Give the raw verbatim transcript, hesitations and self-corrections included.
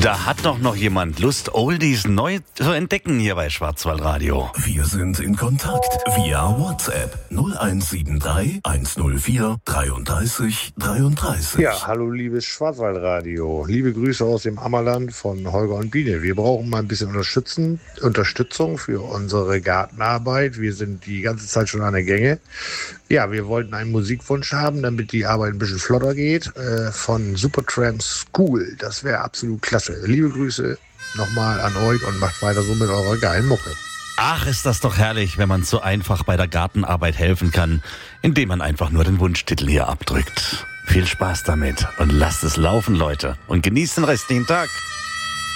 Da hat doch noch jemand Lust, Oldies neu zu entdecken hier bei Schwarzwaldradio. Wir sind in Kontakt via WhatsApp null eins sieben drei eins null vier dreiunddreißig dreiunddreißig. Ja, hallo liebes Schwarzwaldradio. Liebe Grüße aus dem Ammerland von Holger und Biene. Wir brauchen mal ein bisschen Unterstützen, Unterstützung für unsere Gartenarbeit. Wir sind die ganze Zeit schon an der Gänge. Ja, wir wollten einen Musikwunsch haben, damit die Arbeit ein bisschen flotter geht, äh, von Supertramp School. Das wäre absolut klasse. Liebe Grüße nochmal an euch und macht weiter so mit eurer geilen Mucke. Ach, ist das doch herrlich, wenn man so einfach bei der Gartenarbeit helfen kann, indem man einfach nur den Wunschtitel hier abdrückt. Viel Spaß damit und lasst es laufen, Leute. Und genießt den restlichen Tag.